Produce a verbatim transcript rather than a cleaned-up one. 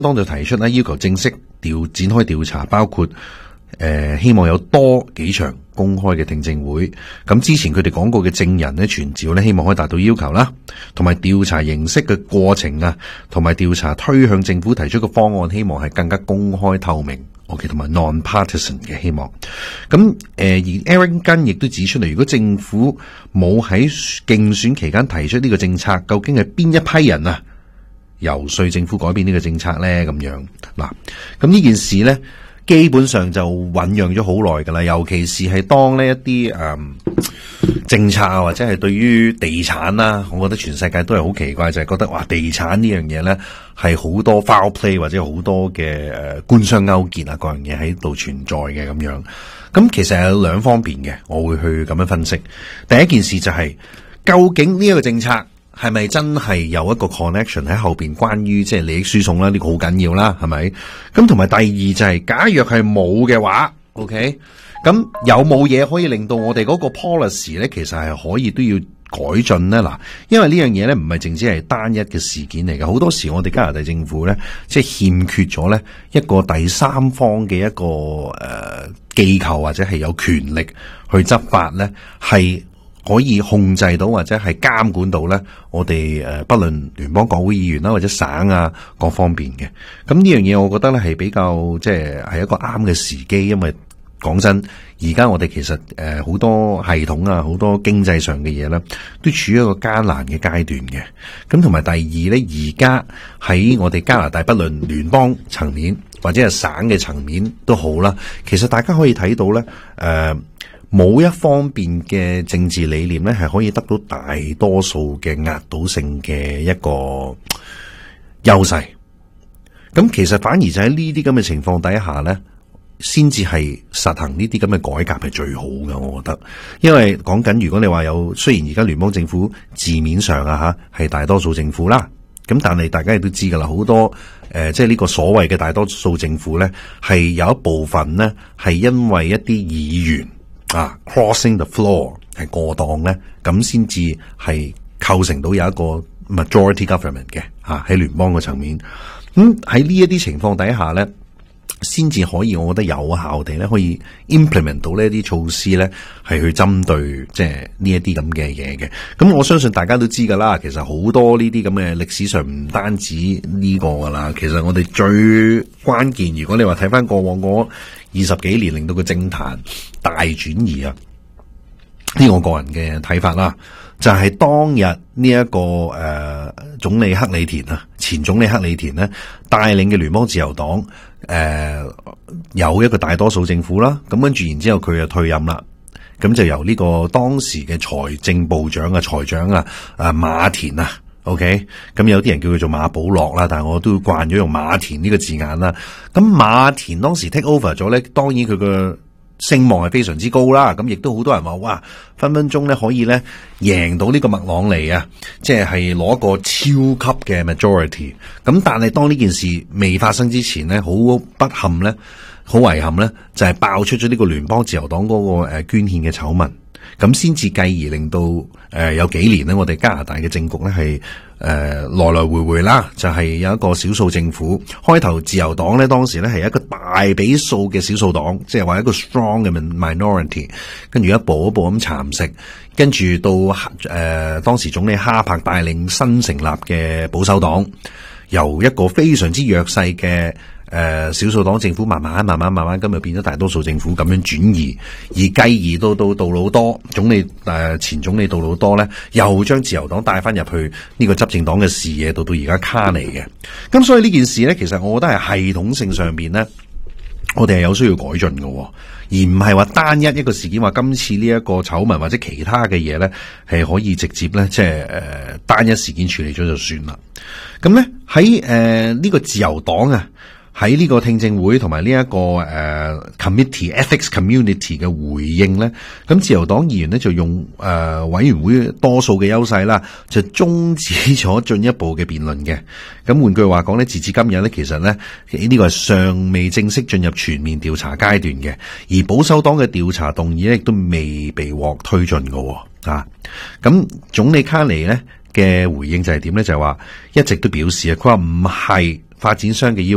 當就提出咧要求正式調展開調查，包括誒、呃、希望有多幾場公開嘅聽證會。咁之前佢哋講過嘅證人咧傳召咧，希望可以達到要求啦，同埋調查形式嘅過程啊，同埋調查推向政府提出嘅方案，希望係更加公開透明。OK， 同埋 non-partisan 嘅希望。咁誒、呃、而 Aaron Gunn 亦都指出嚟，如果政府冇喺競選期間提出呢個政策，究竟係邊一批人啊遊說政府改變呢個政策咧？咁樣嗱，咁呢件事咧，基本上就醞釀咗好耐噶啦，尤其是係當呢一啲誒、嗯、政策啊，或者係對於地產啦，我覺得全世界都係好奇怪，就係、是、覺得哇，地產呢樣嘢咧係好多 foul play 或者好多嘅誒、呃、官商勾結啊，各樣嘢喺度存在嘅咁樣。咁其實有兩方面嘅，我會去咁樣分析。第一件事就係、是、究竟呢一個政策係咪真係有一個 connection 喺後邊，關於即係利益輸送啦？呢、這個好緊要啦，係咪？咁同埋第二就係、是，假若係冇嘅話 ，OK， 咁有冇嘢可以令到我哋嗰個 policy 咧，其實係可以都要改進咧？嗱，因為呢樣嘢咧唔係淨止係單一嘅事件嚟嘅，好多時我哋加拿大政府咧，即係欠缺咗咧一個第三方嘅一個誒機構或者係有權力去執法咧，係可以控制到或者係監管到咧，我哋誒不論聯邦國會議員啦，或者省啊各方面嘅。咁呢樣嘢，我覺得咧係比較即係係一個啱嘅時機，因為講真，而家我哋其實誒好多系統啊，好多經濟上嘅嘢咧，都處於一個艱難嘅階段嘅。咁同埋第二咧，而家喺我哋加拿大，不論聯邦層面或者係省嘅層面都好啦，其實大家可以睇到咧，誒、呃。冇一方面嘅政治理念咧，係可以得到大多數嘅壓倒性嘅一個優勢。咁其實反而就喺呢啲咁嘅情況底下咧，先至係實行呢啲咁嘅改革係最好嘅，我覺得。因為講緊如果你話有，雖然而家聯邦政府字面上啊吓係大多數政府啦，咁但係大家亦都知噶啦，好多誒即係呢個所謂嘅大多數政府咧，係有一部分咧係因為一啲議員啊 crossing the floor 係過當咧，咁先至係構成到有一個 majority government 嘅吓喺聯邦嘅層面。咁喺呢一啲情況底下咧，先至可以我覺得有效地咧可以 implement 到呢一啲措施咧，係去針對即係呢一啲咁嘅嘢嘅。咁我相信大家都知噶啦，其實好多呢啲咁嘅歷史上唔單止呢個噶啦，其實我哋最關鍵，如果你話睇翻過往嗰二十幾年令到個政壇大轉移啊，呢個我個人嘅睇法啦，就係、是、當日呢、這、一個誒、呃、總理克里田啊，前總理克里田咧帶領嘅聯邦自由黨誒、呃、有一個大多數政府啦，咁跟住然之後佢就退任啦，咁就由呢個當時嘅財政部長啊、財長啊啊馬田啊。OK， 咁有啲人叫佢做馬保樂啦，但係我都慣咗用馬田呢個字眼啦。咁馬田當時 take over 咗咧，當然佢個聲望係非常之高啦。咁亦都好多人話，哇，分分鐘咧可以咧贏到呢個麥朗尼啊，即係係攞個超級嘅 majority。咁但係當呢件事未發生之前咧，好不幸咧，好遺憾咧，就係、是、爆出咗呢個聯邦自由黨嗰個誒捐獻嘅醜聞。咁先至繼而令到誒、呃、有幾年咧，我哋加拿大嘅政局咧係誒來來回回啦，就係、是、有一個少數政府。開頭自由黨咧當時咧係一個大比數嘅少數黨，即係話一個 strong 嘅 minority， 跟住一步一步咁蠶食，跟住到誒、呃、當時總理哈柏帶領新成立嘅保守黨，由一個非常之弱勢嘅誒、呃，少數黨政府慢慢、慢慢、慢慢，今日變咗大多數政府咁樣轉移，而繼而到到杜魯多總理誒、呃，前總理杜魯多咧，又將自由黨帶翻入去呢個執政黨嘅視野，到到而家卡尼嘅。咁所以呢件事咧，其實我覺得係系統性上邊咧，我哋係有需要改進嘅，而唔係話單一一個事件，話今次呢一個醜聞或者其他嘅嘢咧，係可以直接咧，即係誒單一事件處理咗就算啦。咁咧喺誒呢個自由黨啊。喺呢個聽證會同埋呢一個誒、uh, committee ethics community 嘅回應咧，咁自由黨議員咧就用誒、呃、委員會多數嘅優勢啦，就終止咗進一步嘅辯論嘅。咁換句話講咧，截至今日咧，其實咧呢、這個係尚未正式進入全面調查階段嘅，而保守黨嘅調查動議咧亦都未被獲推進嘅。啊，咁總理卡尼咧嘅回應就係點咧？就係、是、話一直都表示啊，佢話唔係發展商嘅要